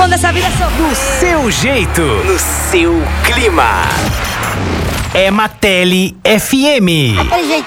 bom dessa vida sou Do seu jeito, No seu clima. é Matele FM. aquele jeito.